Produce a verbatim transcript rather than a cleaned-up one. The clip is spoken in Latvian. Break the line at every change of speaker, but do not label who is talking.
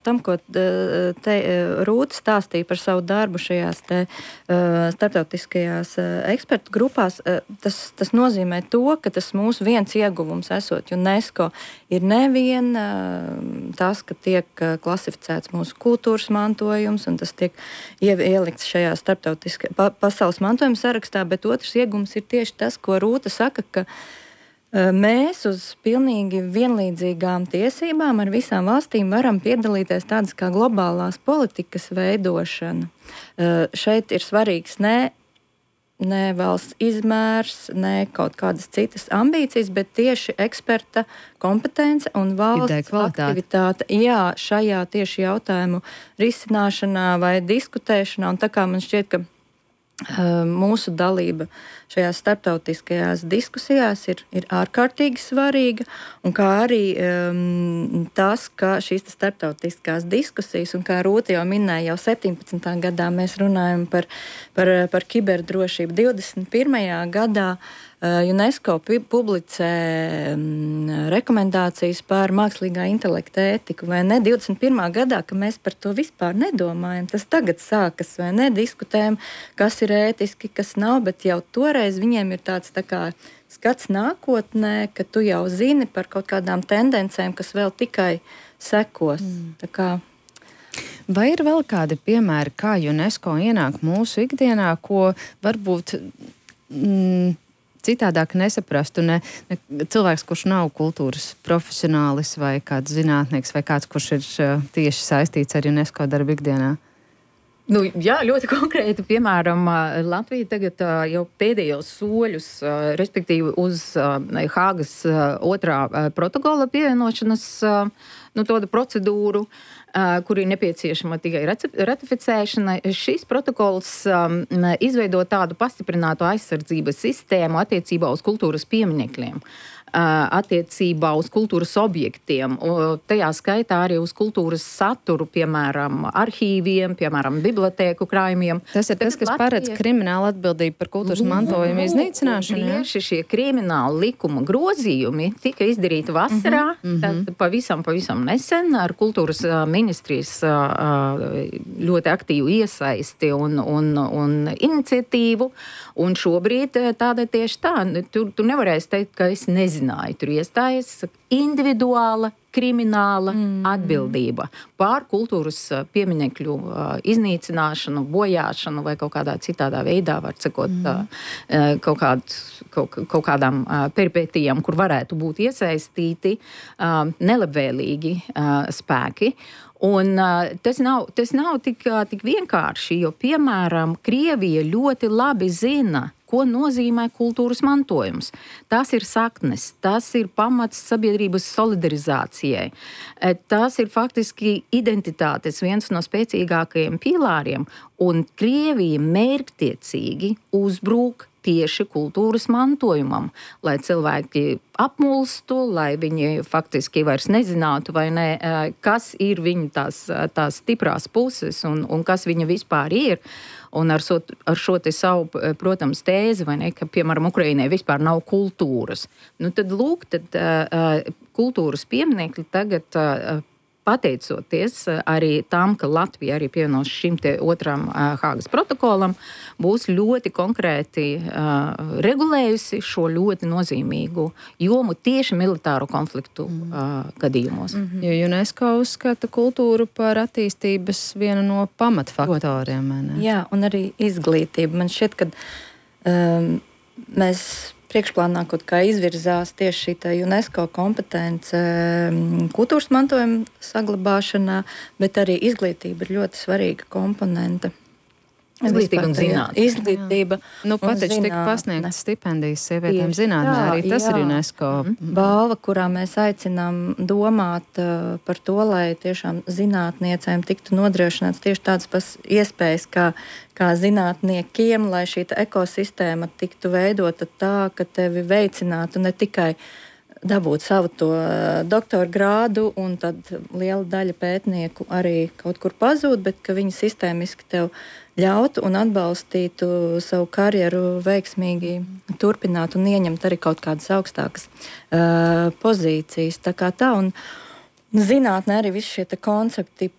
tam, ko te Rūta stāstīja par savu darbu šajās te, uh, starptautiskajās uh, ekspertu grupās, uh, tas, tas nozīmē to, ka tas mūsu viens ieguvums esot UNESCO ir nevien uh, tas, ka tiek uh, klasificēts mūsu kultūras mantojums un tas tiek ielikts šajā starptautiskajā pa, pasaules mantojuma sarakstā, bet otrs ieguvums ir tieši tas, ko Rūta saka, ka mēs uz pilnīgi vienlīdzīgām tiesībām ar visām valstīm varam piedalīties tādas kā globālās politikas veidošana. Šeit ir svarīgs ne, ne valsts izmērs, ne kaut kādas citas ambīcijas, bet tieši eksperta kompetence un valsts aktivitāte. Jā, šajā tieši jautājumu risināšanā vai diskutēšanā. Un tā kā man šķiet, ka mūsu dalība šajās starptautiskajās diskusijās ir, ir ārkārtīgi svarīga, un kā arī um, tas, ka šīs starptautiskās diskusijas, un kā Rūta jau minēja, jau septiņpadsmitajā gadā mēs runājam par, par, par kiberdrošību. divdesmit pirmajā gadā uh, UNESCO publicē um, rekomendācijas par mākslīgā intelekta ētiku, vai ne? divdesmit pirmā gadā, ka mēs par to vispār nedomājam, tas tagad sākas, vai ne? Diskutējam, kas ir ētiski, kas nav, bet jau toreiz viņiem ir tāds tā kā skats nākotnē, ka tu jau zini par kaut kādām tendencēm, kas vēl tikai sekos. Mm. Tā kā
vai ir vēl kādi piemēri, kā UNESCO ienāk mūsu ikdienā, ko varbūt mm, citādāk nesaprastu ne, ne cilvēks, kurš nav kultūras profesionālis vai kāds zinātnieks vai kāds, kurš ir uh, tieši saistīts ar UNESCO darbu ikdienā?
Nu, jā, ļoti konkrēti. Piemēram, Latvija tagad uh, jau pēdējos soļus, uh, respektīvi uz uh, Hāgas uh, otrā uh, protokola pievienošanas uh, nu, tādu procedūru, uh, kur ir nepieciešama tikai ratificēšana. Šis protokols um, izveido tādu pastiprinātu aizsardzības sistēmu attiecībā uz kultūras pieminekļiem, attiecībā uz kultūras objektiem, tajā skaitā arī uz kultūras saturu, piemēram, arhīviem, piemēram, bibliotēku krājumiem.
Tas ir tas, kas Latvija paredz kriminālu atbildību par kultūras mantojumu iznīcināšanu.
Tieši šie krimināla likuma grozījumi tika izdarīti vasarā, mm -hmm. tad pavisam, pavisam nesen ar kultūras ministrijas ļoti aktīvu iesaisti un, un, un iniciatīvu, un šobrīd tāda tieši tā. Tu, tu nevarēsi teikt, ka es nezinu. Tur iestājas individuāla krimināla mm. atbildība pār kultūras pieminekļu iznīcināšanu, bojāšanu vai kaut kādā citādā veidā, var sakot, mm. kaut, kād, kaut, kaut kādām peripētijām, kur varētu būt iesaistīti nelabvēlīgi spēki. Un tas nav, tas nav tik, tik vienkārši, jo, piemēram, Krievija ļoti labi zina, ko nozīmē kultūras mantojums. Tas ir saknes, tas ir pamats sabiedrības solidarizācijai. Tas ir faktiski identitātes viens no spēcīgākajiem pīlāriem, un Krievija mērķtiecīgi uzbrūk tieši kultūras mantojumam, lai cilvēki apmulstu, lai viņi faktiski vairs nezinātu, vai ne, kas ir viņa tās, tās stiprās puses un, un kas viņa vispār ir. Un ar, so, ar šo te savu, protams, tēzi, vai ne, ka, piemēram, Ukrainai vispār nav kultūras. Nu, tad, lūk, tad uh, kultūras pieminekļi tagad, uh, pateicoties arī tam, ka Latvija arī pievienos šim te otram uh, Hāgas protokolam, būs ļoti konkrēti uh, regulējusi šo ļoti nozīmīgu jomu tieši militāru konfliktu uh, gadījumos.
Mm -hmm. Jo UNESCO uzskata kultūru par attīstības vienu no pamatfaktoriem. Ne?
Jā, un arī izglītība. Man šķiet, ka um, mēs priekšplānā kaut kā izvirzās tieši šī UNESCO kompetence kultūras mantojuma saglabāšanā, bet arī izglītība ir ļoti svarīga komponente.
Izglītība un zinātne.
Izglītība.
Nu, pat taču tika pasniegtas stipendijas sievietēm zinātnē, arī tas jā. ir UNESCO.
Balva, kurā mēs aicinām domāt uh, par to, lai tiešām zinātniecēm tiktu nodrošināts tieši tādas pas iespējas, kā, kā zinātniekiem, lai šī ekosistēma tiktu veidota tā, ka tevi veicinātu ne tikai dabūt savu to doktora grādu, un tad liela daļa pētnieku arī kaut kur pazūd, bet ka viņi sistēmiski tev ļautu un atbalstītu savu karjeru veiksmīgi turpināt un ieņemt arī kaut kādas augstākas uh, pozīcijas. Tā kā tā, un, zinātnē arī visi šie koncepti